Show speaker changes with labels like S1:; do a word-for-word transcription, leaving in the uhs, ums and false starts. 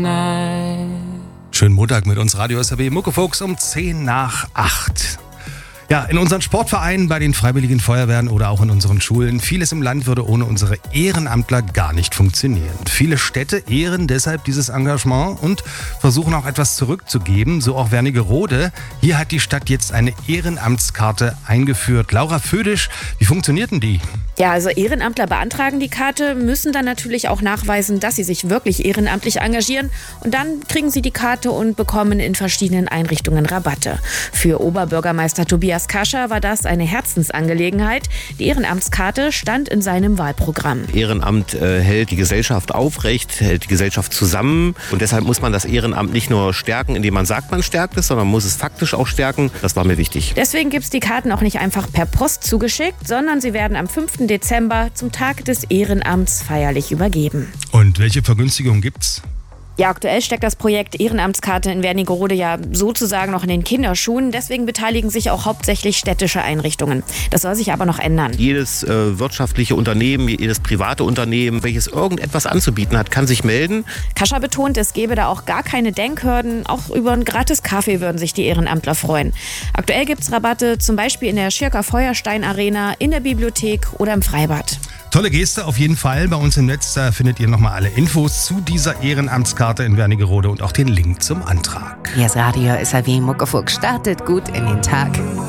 S1: Schönen Montag mit uns, Radio S R W Muckefuchs um zehn nach acht. Ja, in unseren Sportvereinen, bei den Freiwilligen Feuerwehren oder auch in unseren Schulen, vieles im Land würde ohne unsere Ehrenamtler gar nicht funktionieren. Viele Städte ehren deshalb dieses Engagement und versuchen auch etwas zurückzugeben, so auch Wernigerode. Hier hat die Stadt jetzt eine Ehrenamtskarte eingeführt. Laura Födisch, wie funktioniert denn die?
S2: Ja, also Ehrenamtler beantragen die Karte, müssen dann natürlich auch nachweisen, dass sie sich wirklich ehrenamtlich engagieren. Und dann kriegen sie die Karte und bekommen in verschiedenen Einrichtungen Rabatte. Für Oberbürgermeister Tobias Kascher war das eine Herzensangelegenheit. Die Ehrenamtskarte stand in seinem Wahlprogramm.
S3: Ehrenamt äh, hält die Gesellschaft aufrecht, hält die Gesellschaft zusammen. Und deshalb muss man das Ehrenamt nicht nur stärken, indem man sagt, man stärkt es, sondern muss es faktisch auch stärken. Das war mir wichtig.
S2: Deswegen gibt es die Karten auch nicht einfach per Post zugeschickt, sondern sie werden am fünften Dezember zum Tag des Ehrenamts feierlich übergeben.
S1: Und welche Vergünstigung gibt's?
S2: Ja, aktuell steckt das Projekt Ehrenamtskarte in Wernigerode ja sozusagen noch in den Kinderschuhen. Deswegen beteiligen sich auch hauptsächlich städtische Einrichtungen. Das soll sich aber noch ändern.
S3: Jedes äh, wirtschaftliche Unternehmen, jedes private Unternehmen, welches irgendetwas anzubieten hat, kann sich melden.
S2: Kascher betont, es gebe da auch gar keine Denkhürden. Auch über einen gratis Kaffee würden sich die Ehrenamtler freuen. Aktuell gibt es Rabatte zum Beispiel in der Schirker Feuerstein Arena, in der Bibliothek oder im Freibad.
S1: Tolle Geste auf jeden Fall. Bei uns im Netz da findet ihr nochmal alle Infos zu dieser Ehrenamtskarte in Wernigerode und auch den Link zum Antrag.
S4: Hier ist Radio S R W Muckefuchs, startet gut in den Tag.